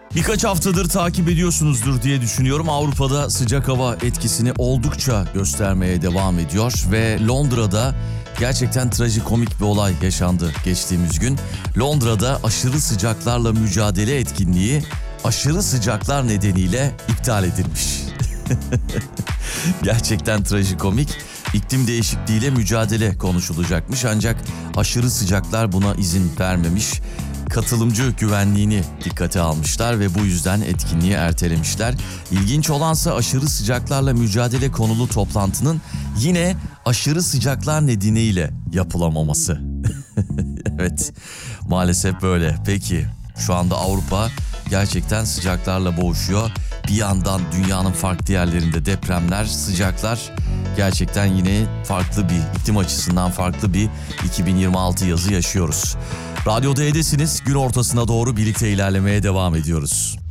Birkaç haftadır takip ediyorsunuzdur diye düşünüyorum. Avrupa'da sıcak hava etkisini oldukça göstermeye devam ediyor ve Londra'da gerçekten trajikomik bir olay yaşandı geçtiğimiz gün. Londra'da aşırı sıcaklarla mücadele etkinliği aşırı sıcaklar nedeniyle iptal edilmiş. Gerçekten trajikomik. İklim değişikliğiyle mücadele konuşulacakmış ancak aşırı sıcaklar buna izin vermemiş. Katılımcı güvenliğini dikkate almışlar ve bu yüzden etkinliği ertelemişler. İlginç olansa aşırı sıcaklarla mücadele konulu toplantının yine aşırı sıcaklar nedeniyle yapılamaması. Evet, maalesef böyle. Peki, şu anda Avrupa gerçekten sıcaklarla boğuşuyor. Bir yandan dünyanın farklı yerlerinde depremler, sıcaklar, gerçekten yine farklı bir iklim açısından farklı bir 2026 yazı yaşıyoruz. Radyo D'desiniz. Gün ortasına doğru birlikte ilerlemeye devam ediyoruz.